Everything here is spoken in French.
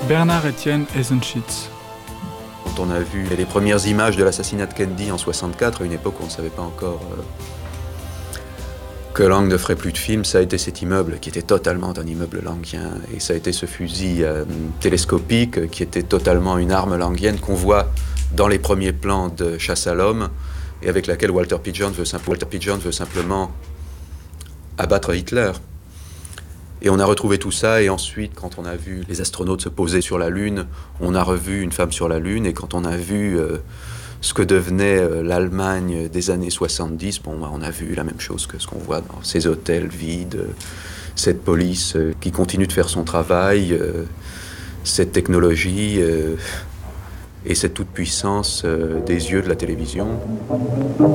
Bernard-Étienne Eisenschitz. Quand on a vu les premières images de l'assassinat de Kennedy en 64, à une époque où on ne savait pas encore que Lang ne ferait plus de films, ça a été cet immeuble qui était totalement un immeuble langien. Et ça a été ce fusil télescopique qui était totalement une arme langienne qu'on voit dans les premiers plans de Chasse à l'homme et avec laquelle Walter Pigeon veut simplement abattre Hitler. Et on a retrouvé tout ça, et ensuite, quand on a vu les astronautes se poser sur la Lune, on a revu Une femme sur la Lune, et quand on a vu ce que devenait l'Allemagne des années 70, on a vu la même chose que ce qu'on voit dans ces hôtels vides, cette police qui continue de faire son travail, cette technologie et cette toute-puissance des yeux de la télévision.